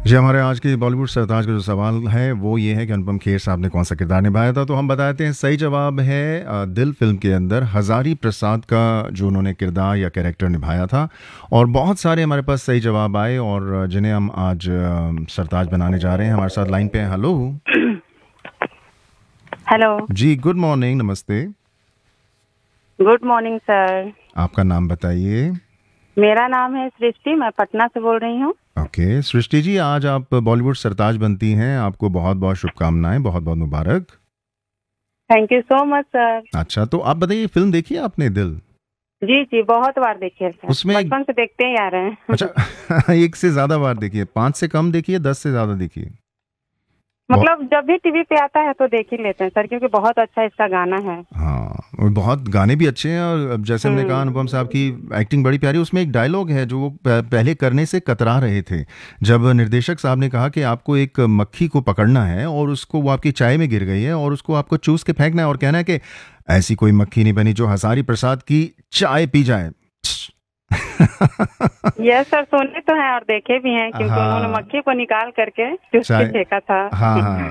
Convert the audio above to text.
जी, हमारे आज के बॉलीवुड सरताज का जो सवाल है वो ये है कि अनुपम खेर साहब ने कौन सा किरदार निभाया था। तो हम बताते हैं सही जवाब है दिल फिल्म के अंदर हजारी प्रसाद का जो उन्होंने किरदार या कैरेक्टर निभाया था। और बहुत सारे हमारे पास सही जवाब आए और जिन्हें हम आज सरताज बनाने जा रहे हैं। हमारे साथ लाइन पे हैं। Hello hello. जी, गुड मॉर्निंग, नमस्ते। Good morning sir. आपका नाम बताइए। मेरा नाम है सृष्टि, मैं पटना से बोल रही हूँ। ओके सृष्टि जी, आज आप बॉलीवुड सरताज बनती हैं। आपको बहुत बहुत शुभकामनाएं, बहुत बहुत मुबारक। Thank you so much sir. अच्छा, तो आप बताइए, फिल्म देखी है आपने दिल? जी जी, बहुत बार देखिए सर, उसमें बचपन से देखते ही आ रहे हैं। अच्छा एक से ज्यादा बार देखिए? 5 से कम देखिए, 10 से ज्यादा देखिए? बहुत। मतलब जब भी टीवी पे आता है तो देख ही लेते हैं सर, क्योंकि बहुत अच्छा इसका गाना है। हाँ, और बहुत गाने भी अच्छे हैं। और अब जैसे हमने कहा, अनुपम साहब की एक्टिंग बड़ी प्यारी। उसमें एक डायलॉग है जो वो पहले करने से कतरा रहे थे। जब निर्देशक साहब ने कहा कि आपको एक मक्खी को पकड़ना है और उसको, वो आपकी चाय में गिर गई है और उसको आपको चूस के फेंकना है और कहना है कि ऐसी कोई मक्खी नहीं बनी जो हजारी प्रसाद की चाय पी जाए। यस सर, सुने तो हैं और देखे भी हैं, क्योंकि उन्होंने हाँ, मक्खी को निकाल करके चुस के चाय। फेंका था। हाँ हाँ।